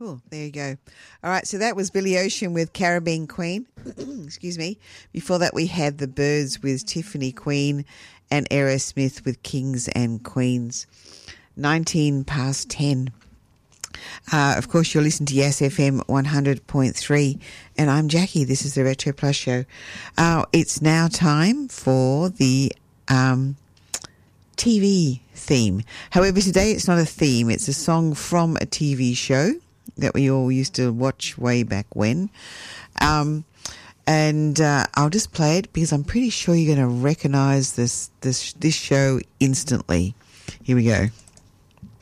Oh, there you go. All right, so that was Billy Ocean with Caribbean Queen. Excuse me. Before that, we had The Byrds with Tiffany Queen and Aerosmith with Kings and Queens. 19 past 10. Of course, you're listening to Yes FM 100.3, and I'm Jackie. This is the Retro Plus Show. It's now time for the TV theme. However, today it's not a theme. It's a song from a TV show that we all used to watch way back when. And I'll just play it because I'm pretty sure you're going to recognize this show instantly. Here we go.